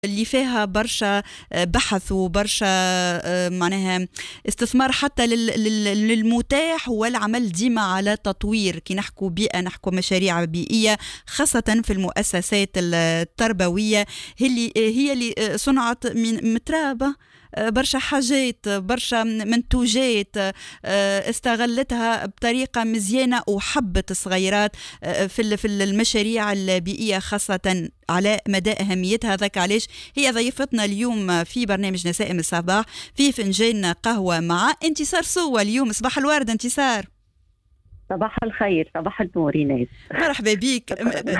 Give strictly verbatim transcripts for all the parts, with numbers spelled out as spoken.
اللي فيها برشا بحث وبرشا معناها استثمار حتى للمتاح والعمل ديما على تطوير. كي نحكوا بيئة نحكوا مشاريع بيئية خاصة في المؤسسات التربوية هي هي اللي صنعت من مترابة برشا حاجات برشا منتوجات استغلتها بطريقة مزيانة وحبت الصغيرات في في المشاريع البيئية خاصة على مدى أهميتها. ذاك علاش هي ضيفتنا اليوم في برنامج نسائم الصباح في فنجان قهوة مع انتصار سوى. اليوم صباح الورد انتصار. صباح الخير، صباح النور ايناس. مرحبا بيك.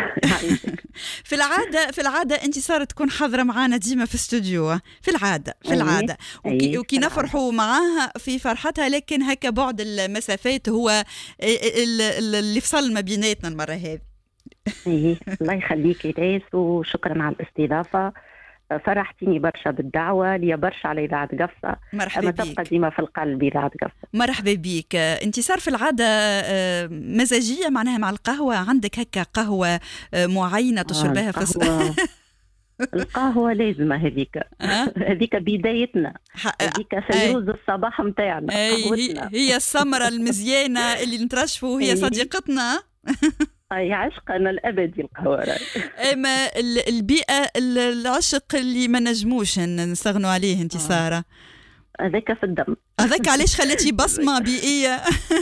في العاده في العاده انتصار تكون حاضره معنا ديما في استوديو، في العاده في العاده وكي, وكي نفرحوا معاها في فرحتها، لكن هكا بعد المسافات هو اللي فصل ما بيناتنا المره هذه. ايه الله يخليك ايناس وشكرا على الاستضافه. فرحتيني برشا بالدعوة، لي برشا على إذاعة قفصة. مرحبا بيك. تبقى ديما في القلب إذاعة قفصة. مرحبا بيك. انتصار في العادة مزاجية معناها مع القهوة، عندك هكا قهوة معينة تشربها آه في الصباح؟ القهوة لازمة هذيك هذيك بدايتنا، هذيك فيروز الصباح متاعنا. هي, هي السمرة المزيانة اللي نترشفوا، هي صديقتنا. أي عشقنا الأبدي القهوة. اما البيئة العشق اللي ما نجموش نستغنوا عليه انتصارة، هذاك في الدم. هذاك علاش خليتي بصمة بيئية.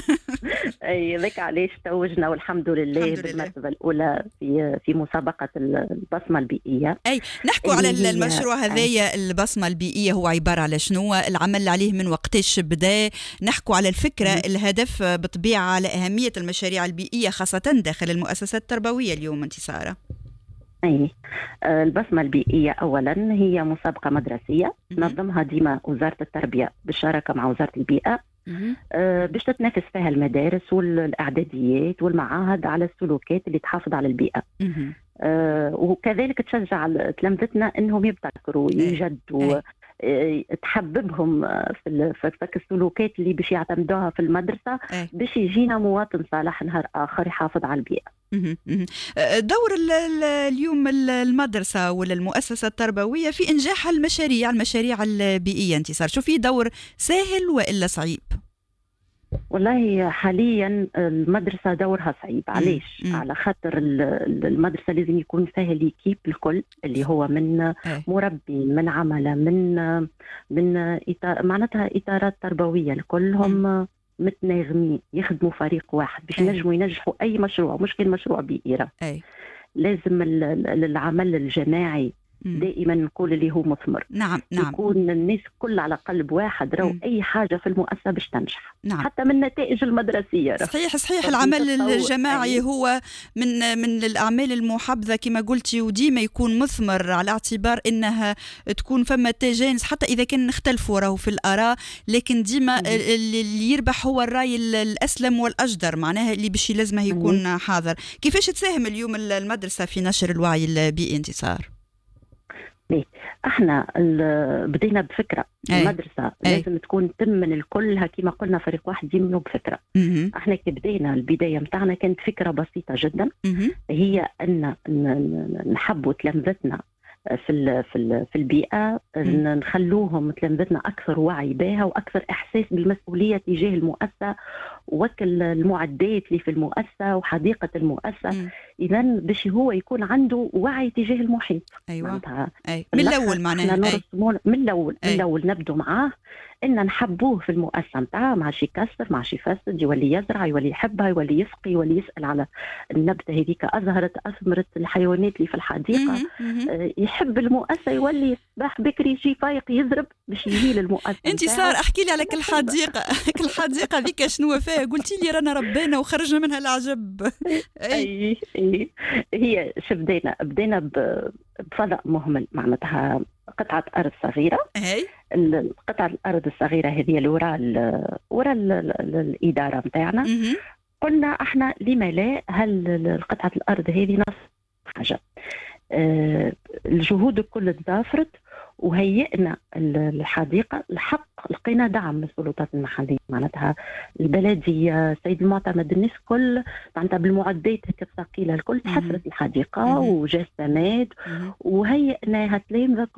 اي ذاك علاش توجنا والحمد لله بالمرتبة الأولى في في مسابقة البصمة البيئية. اي نحكوا على المشروع هذايا. البصمة البيئية هو عبارة على شنو؟ العمل عليه من وقتاش بدا؟ نحكوا على الفكرة، الهدف بطبيعة، على أهمية المشاريع البيئية خاصة داخل المؤسسات التربوية اليوم انتصارة. أي البصمة البيئية أولا هي مسابقة مدرسية تنظمها ديما وزارة التربية بالشراكة مع وزارة البيئة، أه باش تتنافس فيها المدارس والإعداديات والمعاهد على السلوكات اللي تحافظ على البيئة. أه وكذلك تشجع تلامذتنا أنهم يبتكروا يجدوا، تحببهم في فك السلوكات اللي باش يعتمدوها في المدرسة باش يجينا مواطن صالح نهار آخر يحافظ على البيئة. دور اليوم المدرسة ولا المؤسسة التربوية في إنجاح المشاريع المشاريع البيئية انتصار، شو في دور سهل وإلا صعيب؟ والله حاليا المدرسة دورها صعيب. علاش؟ على خاطر المدرسة لازم يكون فيها ليكيب الكل اللي هو من مربي من عملة من من إطار معناتها إطارات تربوية الكلهم متناغمين يخدموا فريق واحد باش ينجموا ينجحوا أي مشروع، مش كل مشروع بيئي. لازم العمل الجماعي دائما نقول اللي هو مثمر. نعم نعم. يكون الناس كل على قلب واحد، رو م. أي حاجة في المؤسسة باش تنجح. نعم. حتى من النتائج المدرسية. صحيح صحيح. العمل الجماعي أي. هو من من الأعمال المحبذة كما قلتي، وديما يكون مثمر على اعتبار إنها تكون فما تجانس حتى إذا كان نختلفوا راهو في الآراء، لكن ديما م. اللي يربح هو الرأي الأسلم والأجدر، معناها اللي باش لازمه يكون م. حاضر. كيفاش تساهم اليوم المدرسة في نشر الوعي البيئي انتصار؟ ليه؟ احنا بدينا بفكره أي. المدرسه أي. لازم تكون تمن الكل كما قلنا فريق واحد يمنوا بفكره. مه. احنا كي بدينا البدايه متاعنا كانت فكره بسيطه جدا، مه. هي ان نحبوا تلامذتنا في في في البيئه، مه. نخلوهم تلامذتنا اكثر وعي بها واكثر احساس بالمسؤوليه تجاه المؤسسه وكل المعدات اللي في المؤسسه وحديقه المؤسسه، اذا باش هو يكون عنده وعي تجاه المحيط. ايوه أي. من الاول معناها من الاول من الاول نبدو معاه ان نحبوه في المؤسسه نتاعه، ماشي يكسر ماشي يفسد، يولي يزرع يولي يحبها يولي يسقي يولي يسال على النبته هذيك ازهرت اثمرت الحيوانات اللي في الحديقه. آه يحب المؤسسه يولي صباح بكري يجي فايق يضرب باش يجي للمؤسسه. انتصار احكي لي على كل حديقه كل حديقه هذيك شنو فيها؟ قلتي لي رانا ربينا وخرجنا منها العجب. اي اي هي شو بدينا بدينا بفضاء مهمل معناتها قطعة أرض صغيرة. أي. قطعة الأرض الصغيرة هذه اللي وراء وراء الإدارة متاعنا. قلنا احنا لما لا هل قطعة الأرض هذه نص حاجة. أه الجهود الكل تضافرت وهيئنا الحديقة. الحق لقينا دعم من السلطات المحلية، معناتها البلدية، السيد المعتمد، الناس كل معناتها بالمعدات الثقيلة الكل تحفرت الحديقة وجا السماد وهيئناها تلامذة